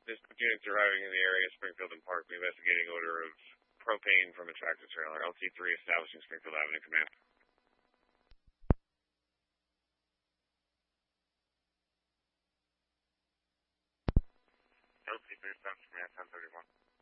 This units arriving in the area of Springfield and Park, investigating odor of propane from a tractor trailer. LT3 establishing Springfield Avenue, command. LT3 establishing command 1031.